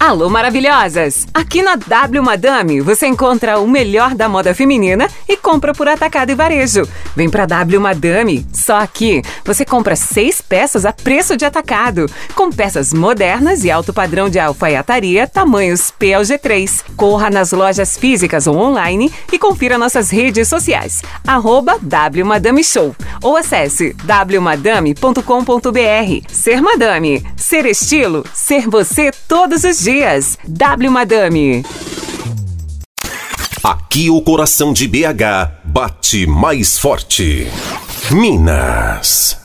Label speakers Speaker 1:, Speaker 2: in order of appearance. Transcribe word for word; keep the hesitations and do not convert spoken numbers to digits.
Speaker 1: Alô, maravilhosas! Aqui na W Madame você encontra o melhor da moda feminina e compra por atacado e varejo. Vem pra W Madame, só aqui você compra seis peças a preço de atacado, com peças modernas e alto padrão de alfaiataria, tamanhos P ao G três. Corra nas lojas físicas ou online e confira nossas redes sociais, arroba W Madame Show, ou acesse w madame ponto com ponto b r. Ser Madame, ser estilo, ser você todos os dias. W Madame.
Speaker 2: Aqui o coração de B H bate mais forte. Minas.